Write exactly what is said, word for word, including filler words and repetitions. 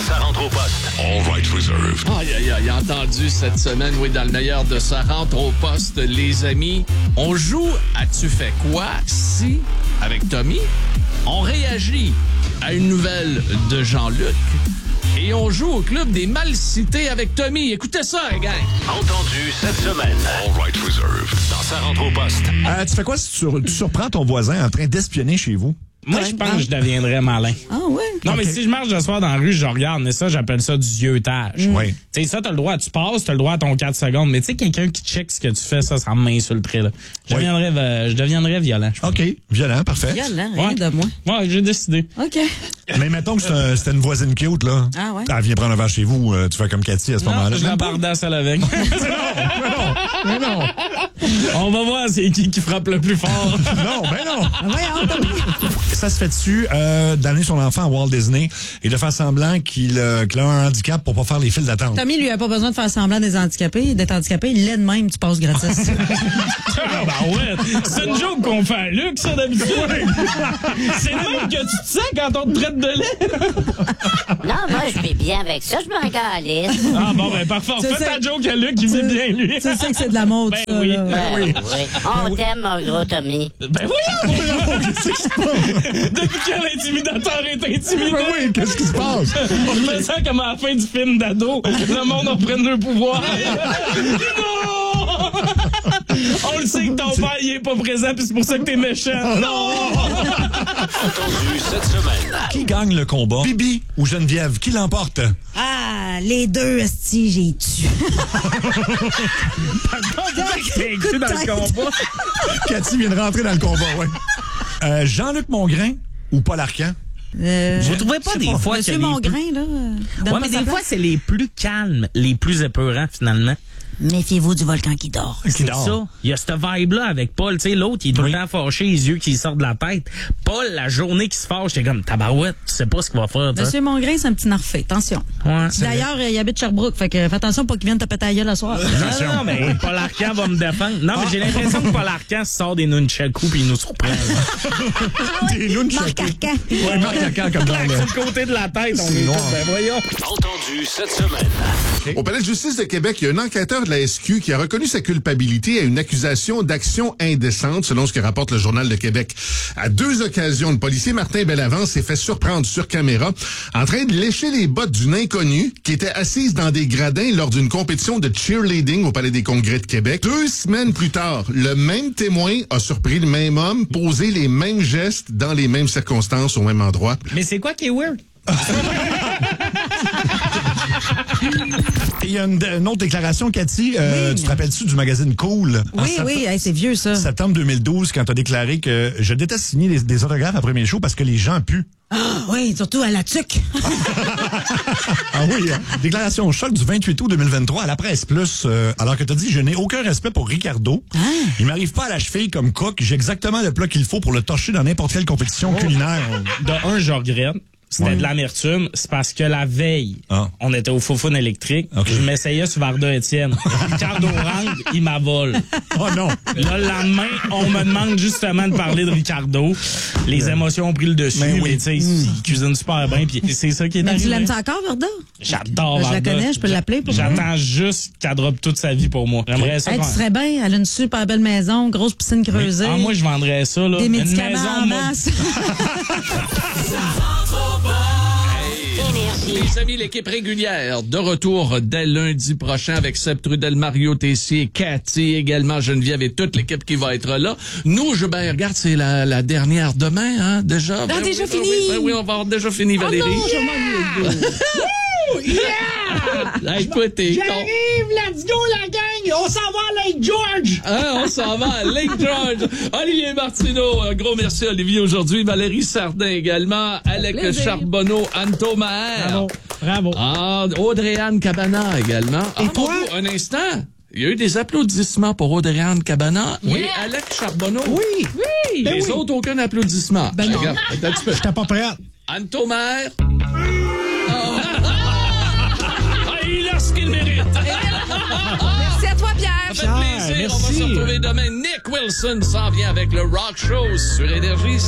sa rentre au poste. All right reserved. Aïe, aïe, aïe, entendu cette semaine, oui, dans le meilleur de sa rentre au poste, les amis. On joue à Tu fais quoi si, avec Tommy, on réagit à une nouvelle de Jean-Luc et on joue au club des mal cités avec Tommy. Écoutez ça, les gars. Entendu cette semaine. All right reserved. Dans sa rentre au poste. Euh, tu fais quoi si tu, sur- tu surprends ton voisin en train d'espionner chez vous? Moi, je pense que je deviendrais malin. Ah ouais? Non, mais si je marche le soir dans la rue, je regarde, mais ça, j'appelle ça du yeutage. Oui. Tu sais, ça, t'as le droit, tu passes, t'as le droit à ton quatre secondes, mais tu sais, quelqu'un qui check ce que tu fais, ça, ça m'insulterait, là. Je Oui. deviendrais, euh, je deviendrais violent, je pense. OK. Violent, parfait. Violent, rien Ouais. de moi. Ouais, j'ai décidé. OK. Mais mettons que c'est un- c'était une voisine cute, là. Ah ouais? Elle vient prendre un verre chez vous, euh, tu fais comme Cathy à ce Non, moment-là. je la Même pas. bardasse à l'avec. Mais non. On va voir c'est qui qui frappe le plus fort. Non, ben non. Ah ouais, Tommy. Ça se fait dessus euh, d'amener son enfant à Walt Disney et de faire semblant qu'il euh, qu'il a un handicap pour pas faire les files d'attente. Tommy, lui, a pas besoin de faire semblant d'être handicapé. D'être handicapé, il l'est de même, tu passes gratis. Ah, ben ouais. C'est une joke qu'on fait à Luc, ça, d'habitude. C'est le même que tu te sens quand on te traite de lait. Non, moi, je vis bien avec ça, je m'en calisse. Ah bon, ben parfait. Tu Fais sais- ta joke à Luc, il vit bien, lui. Tu sais que c'est de la mode, Ben ça. oui. là. Ben oui. On t'aime, mon gros Tommy. Ben voyons! Depuis quand l'intimidateur est intimidé? Ben oui, qu'est-ce qui se passe? Je me sens comme à la fin du film d'ado. Le monde en prenne le pouvoir. Non! On le sait que ton père, il est pas présent, puis c'est pour ça que t'es méchant. Non! Entendu cette semaine. Qui gagne le combat? Bibi ou Geneviève? Qui l'emporte? Ah, les deux, esti, j'ai tué. T'es inclus dans le combat. Cathy vient de rentrer dans le combat, oui. Euh, Jean-Luc Mongrain ou Paul Arcand? Euh, Vous trouvez pas des fois que Monsieur les Mongrain, là. donne Ouais, pas mais sa des fois, place. c'est les plus calmes, les plus épeurants, finalement. Méfiez-vous du volcan qui dort. Qui C'est dort. ça. Il y a cette vibe-là avec Paul. Tu sais, l'autre, il est tout Oui. le temps fâché, les yeux qui sortent de la tête. Paul, la journée qu'il se fâche, t'es comme tabarouette, tu sais pas ce qu'il va faire. toi. Monsieur Mongrain, c'est un petit narfé. Attention. Ouais. D'ailleurs, il habite Sherbrooke. Fait que fais attention pour qu'il vienne te péter la gueule le soir. Non, non, mais Paul Arcand va me défendre. Non, mais j'ai l'impression que Paul Arcand sort des nunchakus puis il nous surprend. Des nunchakus. Marc Arcand. Ouais, Marc Arcand comme dans le... Sur le côté de la tête, on est noir. tous, ben voyons. Entendu cette semaine. Au palais de justice de Québec, il y a un enquêteur de la S Q qui a reconnu sa culpabilité à une accusation d'action indécente, selon ce que rapporte le Journal de Québec. À deux occasions, le policier Martin Bellavance s'est fait surprendre sur caméra en train de lécher les bottes d'une inconnue qui était assise dans des gradins lors d'une compétition de cheerleading au Palais des Congrès de Québec. Deux semaines plus tard, le même témoin a surpris le même homme poser les mêmes gestes dans les mêmes circonstances au même endroit. Mais c'est quoi qui est weird? Il y a une, une autre déclaration, Cathy. Euh, Oui. Tu te rappelles-tu du magazine Cool? En Oui, sept- oui, hey, c'est vieux, ça. Septembre deux mille douze, quand tu as déclaré que je déteste signer des, des autographes après mes shows parce que les gens puent. Ah, oui, surtout à la tuque. Ah oui, hein? Déclaration choc du vingt-huit août deux mille vingt-trois à la Presse Plus, euh, alors que tu as dit « Je n'ai aucun respect pour Ricardo. Ah. Il m'arrive pas à la cheville comme cook. J'ai exactement le plat qu'il faut pour le torcher dans n'importe quelle compétition culinaire. De un, je regrette. C'était Ouais. de l'amertume. C'est parce que la veille, Ah. on était au Foufoune électrique. Ok. Je m'essayais sur Varda Étienne. Ricardo rentre, il m'avole. » Oh non! Là, le lendemain, on me demande justement de parler de Ricardo. Les émotions ont pris le dessus, Ben oui. mais tu sais, il cuisine super bien, puis c'est ça qui est Mais tu arrivé. l'aimes encore, Verda? J'adore Je la Varda. connais, je peux l'appeler pour moi. J'attends juste qu'elle drop toute sa vie pour moi. J'aimerais ça. Hey, tu qu'on- serais bien. Elle a une super belle maison, grosse piscine creusée. Ah, moi, je vendrais ça, là. Des Une médicaments maison, en moi. masse. Les amis, l'équipe régulière de retour dès lundi prochain avec Seb Trudel, Mario Tessier, Cathy, également Geneviève et toute l'équipe qui va être là. Nous, je ben regarde, c'est la, la dernière demain, hein, déjà. Ah, Ben déjà oui, ben fini? Oui, ben oui, on va avoir déjà fini, Valérie. Ah, écoute, t'es con. let's go la gang! On s'en va à Lake George! Hein, on s'en va à Lake George. Olivier Martineau, un gros merci Olivier aujourd'hui. Valérie Sardin également. Alec Plaisir. Charbonneau, Anto Maher. Bravo, bravo. Ah, Audrey-Anne Cabana également. Et ah, toi? Bon, un instant. Il y a eu des applaudissements pour Audrey-Anne Cabana et Alec Charbonneau. Oui, oui. Les oui. autres, aucun applaudissement. Ben non. Regarde, attends un petit peu. J'étais pas prêt. Anto Maher. Ah, il a ce qu'il mérite. Merci à toi, Pierre. Ça fait plaisir. On va se retrouver demain. Nick Wilson s'en vient avec le Rock Show sur Énergie.